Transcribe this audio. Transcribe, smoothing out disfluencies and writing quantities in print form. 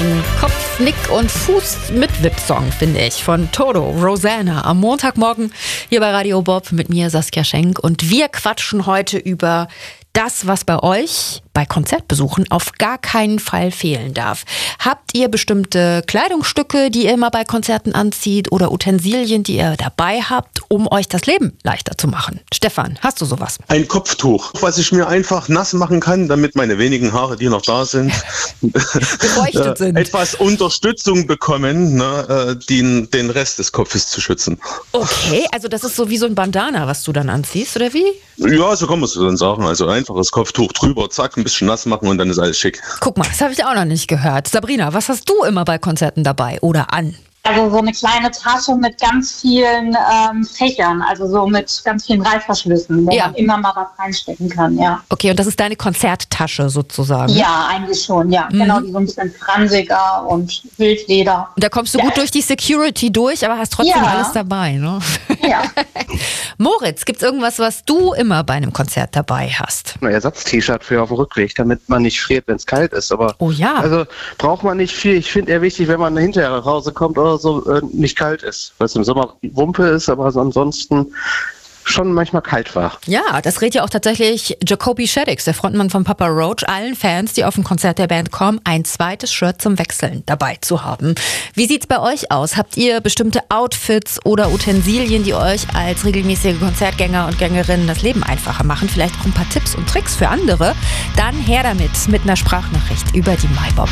Ein Kopf, Nick und Fuß mit Wip-Song, finde ich, von Toto, Rosanna. Am Montagmorgen hier bei Radio Bob mit mir, Saskia Schenk. Und wir quatschen heute über das, was bei euch bei Konzertbesuchen auf gar keinen Fall fehlen darf. Habt ihr bestimmte Kleidungsstücke, die ihr immer bei Konzerten anzieht oder Utensilien, die ihr dabei habt, um euch das Leben leichter zu machen? Stefan, hast du sowas? Ein Kopftuch, was ich mir einfach nass machen kann, damit meine wenigen Haare, die noch da sind, Befeuchtet sind. Etwas Unterstützung bekommen, den Rest des Kopfes zu schützen. Okay, also das ist so wie so ein Bandana, was du dann anziehst, oder wie? Ja, so kann man es dann sagen. Also einfaches Kopftuch drüber, zack, ein bisschen nass machen und dann ist alles schick. Guck mal, das habe ich auch noch nicht gehört. Sabrina, was hast du immer bei Konzerten dabei oder an? Also so eine kleine Tasche mit ganz vielen Fächern, also so mit ganz vielen Reißverschlüssen, wo man immer mal was reinstecken kann, ja. Okay, und das ist deine Konzerttasche sozusagen? Ja, eigentlich schon, ja. Genau, die so ein bisschen fransiger und Wildleder. Und da kommst du gut durch die Security durch, aber hast trotzdem alles dabei, ne? Ja. Moritz, gibt's irgendwas, was du immer bei einem Konzert dabei hast? Ein Ersatz-T-Shirt für auf dem Rückweg, damit man nicht friert, wenn es kalt ist. Aber also braucht man nicht viel. Ich finde eher wichtig, wenn man hinterher nach Hause kommt oder so, nicht kalt ist. Weil es im Sommer Wumpe ist, aber ansonsten schon manchmal kalt war. Ja, das rät ja auch tatsächlich Jacoby Shaddix, der Frontmann von Papa Roach, allen Fans, die auf ein Konzert der Band kommen, ein zweites Shirt zum Wechseln dabei zu haben. Wie sieht's bei euch aus? Habt ihr bestimmte Outfits oder Utensilien, die euch als regelmäßige Konzertgänger und Gängerinnen das Leben einfacher machen? Vielleicht auch ein paar Tipps und Tricks für andere? Dann her damit mit einer Sprachnachricht über die MyBob